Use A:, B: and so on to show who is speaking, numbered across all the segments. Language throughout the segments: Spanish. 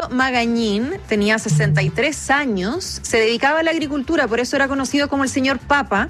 A: Magañín tenía 63 años, se dedicaba a la agricultura, por eso era conocido como el señor Papa,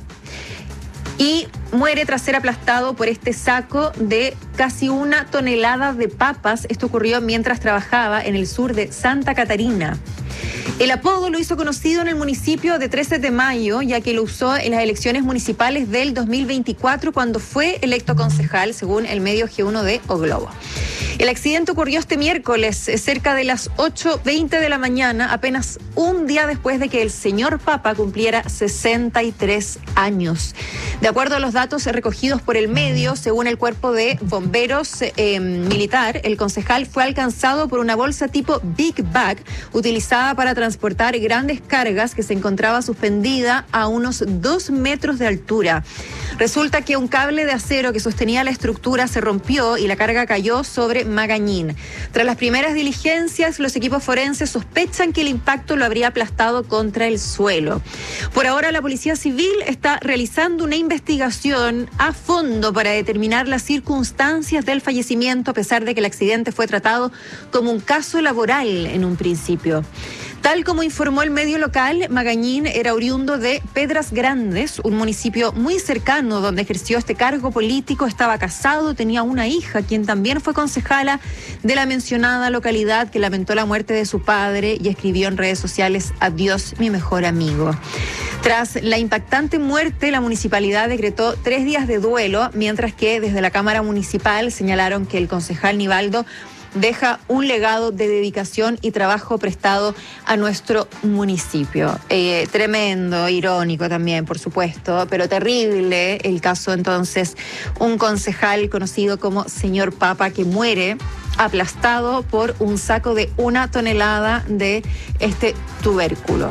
A: y muere tras ser aplastado por este saco de casi 1 tonelada de papas. Esto ocurrió mientras trabajaba en el sur de Santa Catarina. El apodo lo hizo conocido en el municipio de 13 de Mayo, ya que lo usó en las elecciones municipales del 2024 cuando fue electo concejal, según el medio G1 de O Globo. El accidente ocurrió este miércoles, cerca de las 8:20 de la mañana, apenas un día después de que el señor Papa cumpliera 63 años. De acuerdo a los datos recogidos por el medio, según el cuerpo de bomberos militar, el concejal fue alcanzado por una bolsa tipo Big Bag, utilizada para transportar grandes cargas, que se encontraba suspendida a unos 2 metros de altura. Resulta que un cable de acero que sostenía la estructura se rompió y la carga cayó sobre Magañín. Tras las primeras diligencias, los equipos forenses sospechan que el impacto lo habría aplastado contra el suelo. Por ahora, la Policía Civil está realizando una investigación a fondo para determinar las circunstancias del fallecimiento, a pesar de que el accidente fue tratado como un caso laboral en un principio. Tal como informó el medio local, Magañín era oriundo de Pedras Grandes, un municipio muy cercano donde ejerció este cargo político. Estaba casado, tenía una hija, quien también fue concejala de la mencionada localidad, que lamentó la muerte de su padre y escribió en redes sociales: "Adiós, mi mejor amigo". Tras la impactante muerte, la municipalidad decretó 3 días de duelo, mientras que desde la Cámara Municipal señalaron que el concejal Nivaldo deja un legado de dedicación y trabajo prestado a nuestro municipio. Tremendo, irónico también, por supuesto, pero terrible el caso entonces. Un concejal conocido como señor Papa, que muere aplastado por un saco de 1 tonelada de este tubérculo.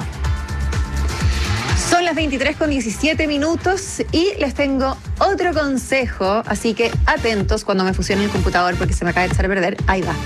A: Son las 23:17 y les tengo otro consejo, así que atentos cuando me fusione el computador porque se me acaba de echar a perder. Ahí va.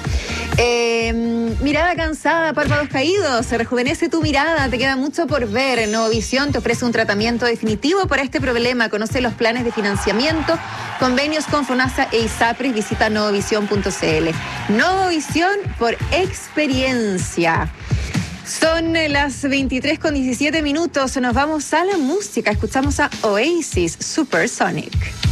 A: Mirada cansada, párpados caídos, se rejuvenece tu mirada, te queda mucho por ver. Novovisión te ofrece un tratamiento definitivo para este problema. Conoce los planes de financiamiento, convenios con FONASA e ISAPRES. Visita novovisión.cl. Novovisión por experiencia. Son las 23:17. Nos vamos a la música. Escuchamos a Oasis, Supersonic.